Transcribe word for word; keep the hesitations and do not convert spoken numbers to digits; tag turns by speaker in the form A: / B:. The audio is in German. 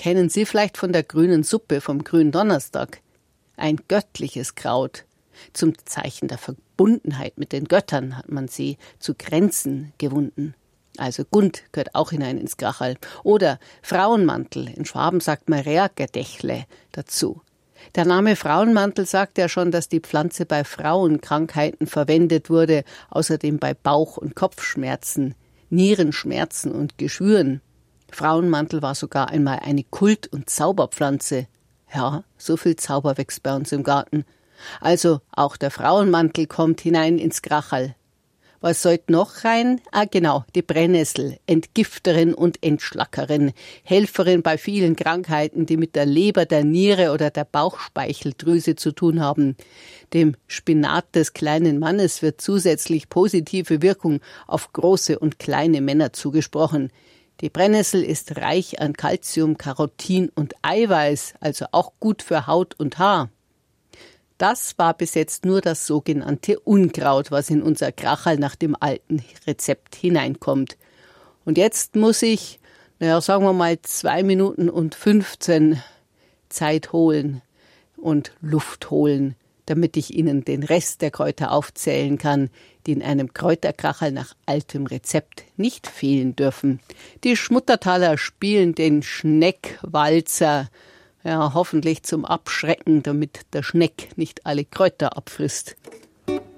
A: kennen Sie vielleicht von der grünen Suppe vom Gründonnerstag. Ein göttliches Kraut. Zum Zeichen der Verbundenheit mit den Göttern hat man sie zu Grenzen gewunden. Also Gund gehört auch hinein ins Krachal. Oder Frauenmantel, in Schwaben sagt man Reagerdächle dazu. Der Name Frauenmantel sagt ja schon, dass die Pflanze bei Frauenkrankheiten verwendet wurde, außerdem bei Bauch- und Kopfschmerzen, Nierenschmerzen und Geschwüren. Frauenmantel war sogar einmal eine Kult- und Zauberpflanze. Ja, so viel Zauber wächst bei uns im Garten. Also auch der Frauenmantel kommt hinein ins Krachal. Was sollte noch rein? Ah, genau, die Brennnessel, Entgifterin und Entschlackerin, Helferin bei vielen Krankheiten, die mit der Leber, der Niere oder der Bauchspeicheldrüse zu tun haben. Dem Spinat des kleinen Mannes wird zusätzlich positive Wirkung auf große und kleine Männer zugesprochen. Die Brennnessel ist reich an Kalzium, Carotin und Eiweiß, also auch gut für Haut und Haar. Das war bis jetzt nur das sogenannte Unkraut, was in unser Krachal nach dem alten Rezept hineinkommt. Und jetzt muss ich, naja, sagen wir mal zwei Minuten und fünfzehn Zeit holen und Luft holen, damit ich Ihnen den Rest der Kräuter aufzählen kann, die in einem Kräuterkrachal nach altem Rezept nicht fehlen dürfen. Die Schmuttertaler spielen den Schneckwalzer, ja, hoffentlich zum Abschrecken, damit der Schneck nicht alle Kräuter abfrisst.